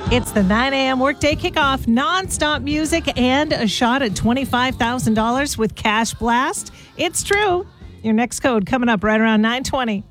It's the 9 a.m. workday kickoff, nonstop music, and a shot at $25,000 with Cash Blast. It's true. Your next code coming up right around 9:20.